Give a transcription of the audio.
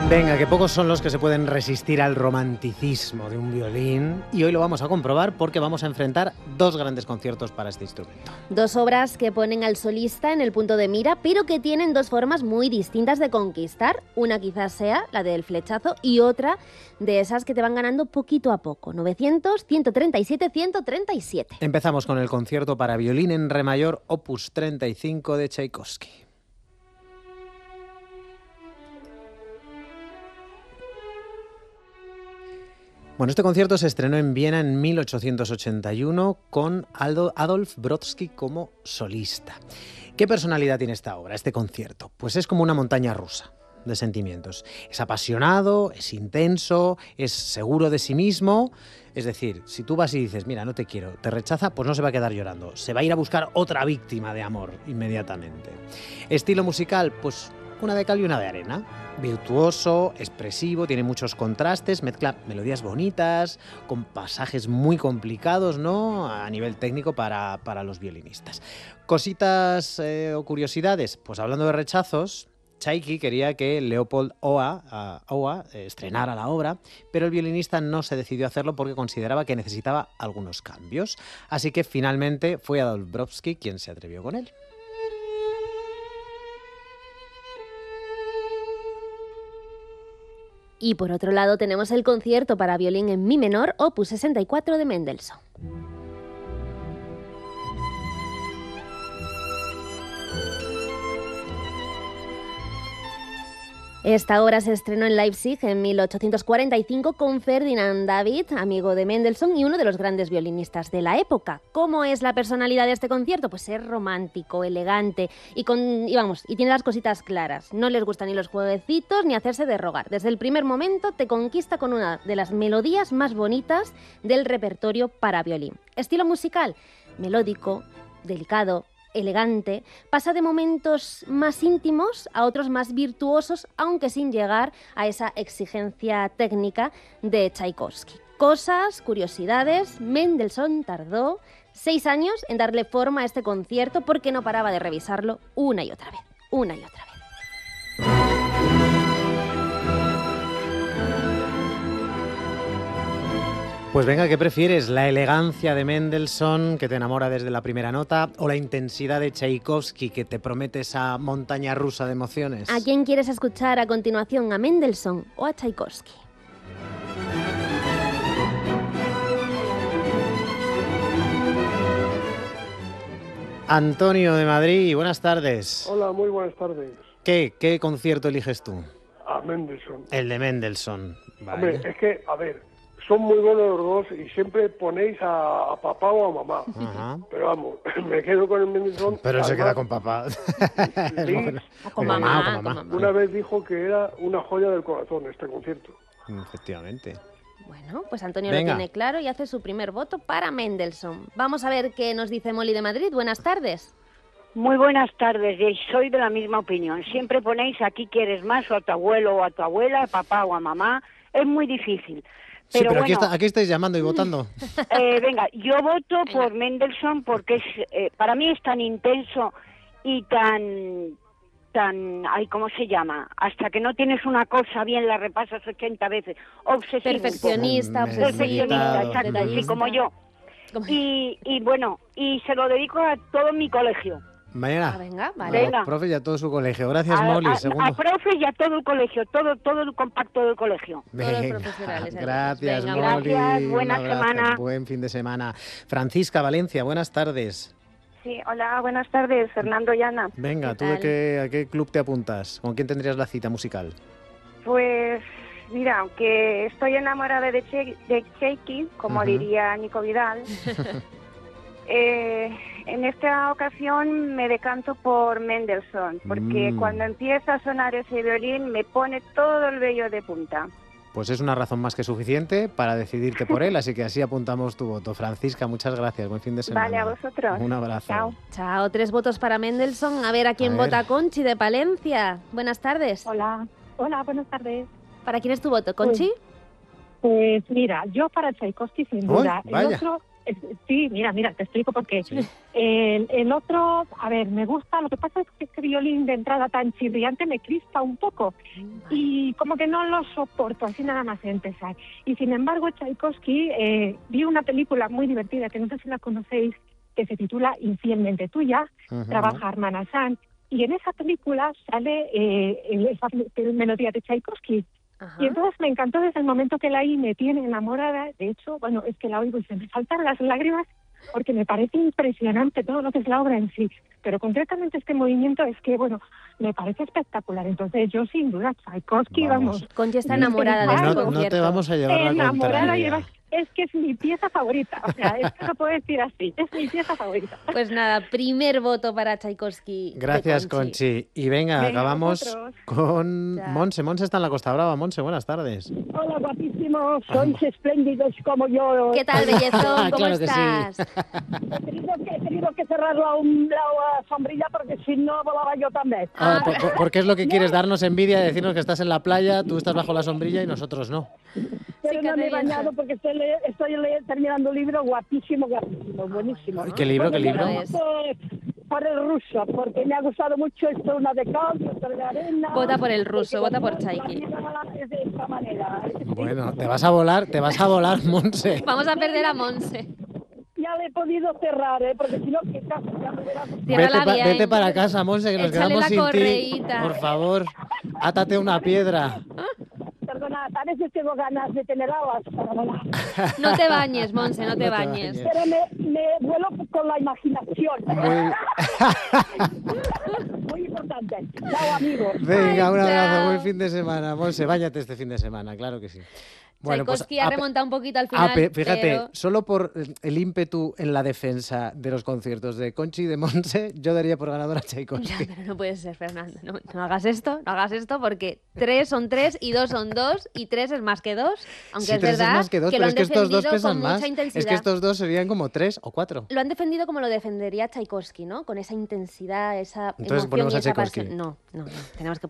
Venga, que pocos son los que se pueden resistir al romanticismo de un violín y hoy lo vamos a comprobar porque vamos a enfrentar dos grandes conciertos para este instrumento. Dos obras que ponen al solista en el punto de mira, pero que tienen dos formas muy distintas de conquistar. Una quizás sea la del flechazo y otra de esas que te van ganando poquito a poco. 900, 137, 137. Empezamos con el concierto para violín en re mayor, opus 35 de Tchaikovsky. Bueno, este concierto se estrenó en Viena en 1881 con Adolf Brodsky como solista. ¿Qué personalidad tiene esta obra, este concierto? Pues es como una montaña rusa de sentimientos. Es apasionado, es intenso, es seguro de sí mismo. Es decir, si tú vas y dices, mira, no te quiero, te rechaza, pues no se va a quedar llorando. Se va a ir a buscar otra víctima de amor inmediatamente. Estilo musical, pues una de cal y una de arena. Virtuoso, expresivo, tiene muchos contrastes, mezcla melodías bonitas, con pasajes muy complicados, ¿no?, a nivel técnico para los violinistas. Cositas o curiosidades, pues hablando de rechazos, Tchaiki quería que Leopold Auer estrenara la obra, pero el violinista no se decidió a hacerlo porque consideraba que necesitaba algunos cambios. Así que finalmente fue Adolf Brodsky quien se atrevió con él. Y por otro lado tenemos el concierto para violín en mi menor, opus 64 de Mendelssohn. Esta obra se estrenó en Leipzig en 1845 con Ferdinand David, amigo de Mendelssohn y uno de los grandes violinistas de la época. ¿Cómo es la personalidad de este concierto? Pues es romántico, elegante y tiene las cositas claras. No les gustan ni los jueguecitos ni hacerse de rogar. Desde el primer momento te conquista con una de las melodías más bonitas del repertorio para violín. Estilo musical, melódico, delicado, elegante, pasa de momentos más íntimos a otros más virtuosos, aunque sin llegar a esa exigencia técnica de Tchaikovsky. Cosas, curiosidades, Mendelssohn tardó 6 años en darle forma a este concierto porque no paraba de revisarlo una y otra vez. Pues venga, ¿qué prefieres? ¿La elegancia de Mendelssohn, que te enamora desde la primera nota, o la intensidad de Tchaikovsky, que te promete esa montaña rusa de emociones? ¿A quién quieres escuchar a continuación, a Mendelssohn o a Tchaikovsky? Antonio de Madrid, buenas tardes. Hola, muy buenas tardes. ¿Qué concierto eliges tú? A Mendelssohn. El de Mendelssohn. Vale. Hombre, es que, a ver, son muy buenos los dos y siempre ponéis a papá o a mamá. Ajá. Pero vamos, me quedo con el Mendelssohn. Pero se queda con papá. Sí, Con mamá. una vez dijo que era una joya del corazón este concierto. Efectivamente. Bueno, pues Antonio Venga. lo tiene claro y hace su primer voto para Mendelssohn. Vamos a ver qué nos dice Molly de Madrid. Buenas tardes. Muy buenas tardes, y soy de la misma opinión. Siempre ponéis aquí quieres más o a tu abuelo o a tu abuela, a papá o a mamá. Es muy difícil. Sí, pero bueno, aquí estáis llamando y votando. Venga, yo voto por Mendelssohn porque es, para mí es tan intenso y tan, ay, ¿cómo se llama? Hasta que no tienes una cosa bien la repasas 80 veces. Obsesivo. Perfeccionista, Perfeccionista, exacto, así como yo. Y bueno, y se lo dedico a todo mi colegio. Mañana. Venga, vale. Venga. Profe y a todo su colegio. Gracias, Molly. A profe y a todo el colegio, todo el compacto del colegio. Todos los Venga, profesionales. gracias, Venga, Molly. gracias, buena Un abrazo, semana. buen fin de semana. Francisca Valencia, buenas tardes. Sí, hola, buenas tardes, Fernando y Ana. Venga, ¿tú tal? a qué club te apuntas? ¿Con quién tendrías la cita musical? Pues mira, aunque estoy enamorada de Tchaiki, como diría Nico Vidal, en esta ocasión me decanto por Mendelssohn, porque cuando empieza a sonar ese violín me pone todo el vello de punta. Pues es una razón más que suficiente para decidirte por él, así que así apuntamos tu voto. Francisca, muchas gracias, buen fin de semana. Vale, a vosotros. Un abrazo. Chao. Chao, 3 votos para Mendelssohn. A ver a quién vota Conchi de Palencia. Buenas tardes. Hola, buenas tardes. ¿Para quién es tu voto, Conchi? Pues mira, yo para Tchaikovsky sin duda. vaya. El otro Sí, mira, te explico por qué. Sí. El otro, a ver, me gusta, lo que pasa es que este violín de entrada tan chirriante me crispa un poco y como que no lo soporto, así nada más empezar. Y sin embargo, Tchaikovsky, vi una película muy divertida, que no sé si la conocéis, que se titula Infielmente Tuya, trabaja Armand Assad, y en esa película sale esa melodía de Tchaikovsky. Ajá. Y entonces me encantó desde el momento que la oí, me tiene enamorada. De hecho, bueno, es que la oigo y se me saltan las lágrimas porque me parece impresionante todo lo que es la obra en sí. Pero concretamente este movimiento es que, bueno, me parece espectacular. Entonces yo sin duda, Tchaikovsky, vamos. Conchi está enamorada de este No, no concierto. te vamos a llevar la Enamorada y contraria. además es que es mi pieza favorita. O sea, es que lo puedo decir así, es mi pieza favorita. Pues nada, primer voto para Tchaikovsky. de Gracias, Conchi. Y venga, Venga, acabamos vosotros. con Ya. Monse. Monse está en la Costa Brava. Monse, buenas tardes. Hola, guapísimos, sois espléndidos como yo. ¿Qué tal, bellezón? ¿Cómo Claro que sí. estás? He tenido que cerrar la sombrilla porque si no volaba yo también. Ah, ¿por qué es lo que quieres? Darnos envidia, decirnos que estás en la playa, tú estás bajo la sombrilla y nosotros no. Pero que no me he hace bien, bañado sí. porque estoy terminando un libro guapísimo, buenísimo. ¿Qué libro, qué libro? es? Por el ruso, porque me ha gustado mucho esto, una de cal, otra de arena. Vota por el ruso, Porque vota por la Chaiki. vida es de esta manera. Bueno, te vas a volar, Monse. Vamos a perder a Monse. Ya le he podido cerrar, porque si no, que casi ya me verás. Ciérrala bien. Vete para casa, Monse, que nos Échale quedamos la sin ti. correíta. Por favor, átate una piedra. Perdona, a veces tengo ganas de tener alas para volar. No te bañes, Monse, no te No te bañes. bañes. Pero me vuelo con la imaginación. Muy importante. Chao, amigos. Venga, Ay, un abrazo, chao. buen fin de semana. Monse, báñate este fin de semana, claro que sí. Tchaikovsky ha remontado un poquito al final, fíjate, pero... solo por el ímpetu en la defensa de los conciertos de Conchi y de Monse, yo daría por ganadora a Ya, Tchaikovsky. pero no puede ser, Fernando. No hagas esto, porque 3 son 3 y 2 son 2 y 3 es más que 2. Aunque Sí, es tres verdad más que dos, que pero lo es han que estos dos defendido pesan con más. mucha intensidad. Es que estos dos serían como 3 o 4. Lo han defendido como lo defendería Tchaikovsky, ¿no? Con esa intensidad, esa Entonces emoción ponemos y a esa Tchaikovsky. pasión. No. Tenemos que